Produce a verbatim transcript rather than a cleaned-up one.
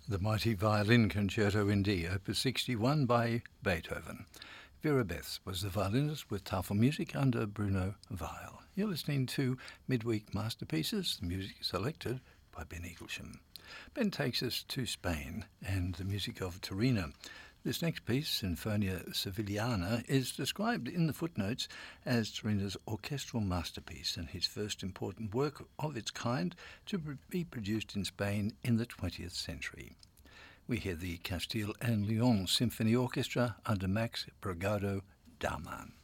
The Mighty Violin Concerto in D, Opus sixty-one by Beethoven. Vera Beths was the violinist with Tafel Music under Bruno Weil. You're listening to Midweek Masterpieces, the music selected by Ben Eaglesham. Ben takes us to Spain and the music of Torino. This next piece, Sinfonia Sevillana, is described in the footnotes as Torino's orchestral masterpiece and his first important work of its kind to be produced in Spain in the twentieth century. We hear the Castile and Leon Symphony Orchestra under Max Bragado Daman.